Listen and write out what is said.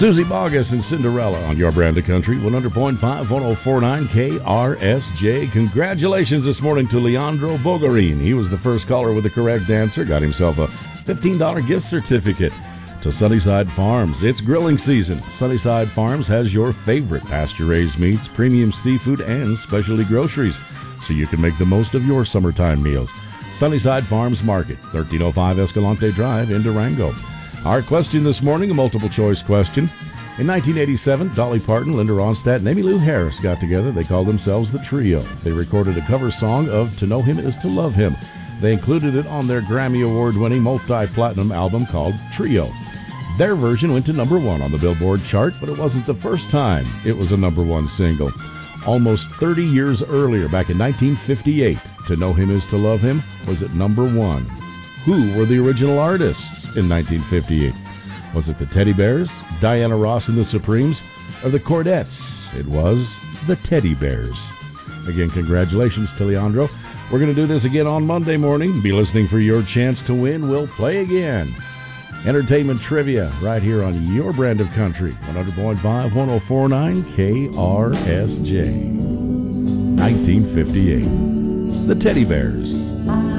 Susie Bogus and Cinderella on your brand of country, 100.5, 1049 KRSJ. Congratulations this morning to Leandro Bogarin. He was the first caller with the correct answer. Got himself a $15 gift certificate to Sunnyside Farms. It's grilling season. Sunnyside Farms has your favorite pasture-raised meats, premium seafood, and specialty groceries, so you can make the most of your summertime meals. Sunnyside Farms Market, 1305 Escalante Drive in Durango. Our question this morning, a multiple choice question. In 1987, Dolly Parton, Linda Ronstadt, and Emmylou Harris got together. They called themselves The Trio. They recorded a cover song of To Know Him Is to Love Him. They included it on their Grammy Award-winning multi-platinum album called Trio. Their version went to number one on the Billboard chart, but it wasn't the first time it was a number one single. Almost 30 years earlier, back in 1958, To Know Him Is to Love Him was at number one. Who were the original artists in 1958? Was it the Teddy Bears, Diana Ross and the Supremes, or the Chordettes? It was the Teddy Bears. Again, congratulations to Leandro. We're going to do this again on Monday morning. Be listening for your chance to win. We'll play again. Entertainment trivia right here on your brand of country, 100.5, 1049 KRSJ. 1958. The Teddy Bears.